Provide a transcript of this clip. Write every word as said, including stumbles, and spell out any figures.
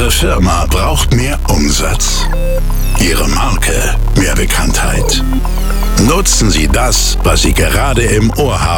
Ihre Firma braucht mehr Umsatz. Ihre Marke mehr Bekanntheit. Nutzen Sie das, was Sie gerade im Ohr haben.